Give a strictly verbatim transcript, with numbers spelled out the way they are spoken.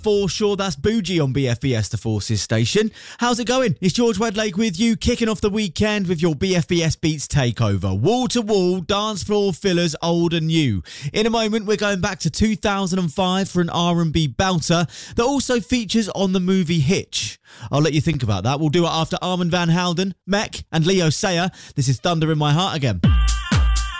For sure, that's Bougie on B F B S The Forces station. How's it going? It's George Wedlake with you, kicking off the weekend with your B F B S Beats takeover. Wall-to-wall, dance floor fillers, old and new. In a moment, we're going back to two thousand five for an R and B belter that also features on the movie Hitch. I'll let you think about that. We'll do it after Armand Van Helden, Mech and Leo Sayer. This is Thunder in My Heart again.